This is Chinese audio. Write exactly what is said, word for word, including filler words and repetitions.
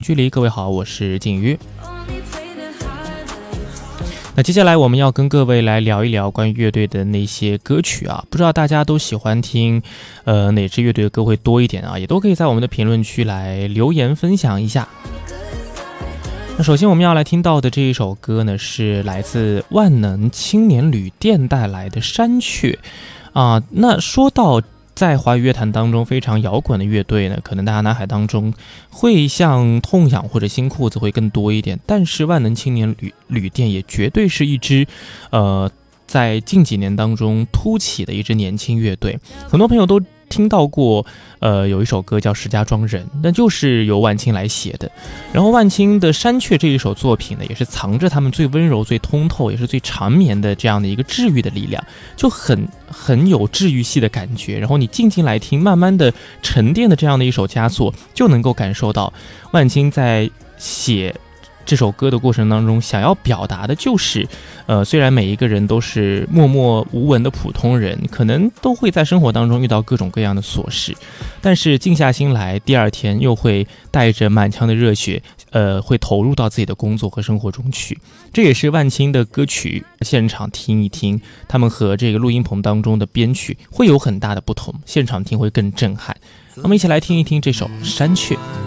距离，各位好，我是景瑜。那接下来我们要跟各位来聊一聊关于乐队的那些歌曲啊，不知道大家都喜欢听呃哪支乐队的歌会多一点啊，也都可以在我们的评论区来留言分享一下。那首先我们要来听到的这一首歌呢，是来自万能青年旅店带来的山雀啊。那说到在华语乐坛当中非常摇滚的乐队呢，可能大家脑海当中会像痛仰或者新裤子会更多一点，但是万能青年旅旅店也绝对是一支呃在近几年当中突起的一支年轻乐队。很多朋友都听到过呃有一首歌叫石家庄人，那就是由万青来写的。然后万青的山雀这一首作品呢，也是藏着他们最温柔最通透也是最长绵的这样的一个治愈的力量，就很很有治愈系的感觉。然后你静静来听，慢慢的沉淀的这样的一首佳作，就能够感受到万青在写这首歌的过程当中想要表达的就是，呃，虽然每一个人都是默默无闻的普通人，可能都会在生活当中遇到各种各样的琐事，但是静下心来，第二天又会带着满腔的热血，呃，会投入到自己的工作和生活中去。这也是万青的歌曲现场听一听，他们和这个录音棚当中的编曲会有很大的不同，现场听会更震撼。那么一起来听一听这首《山雀》。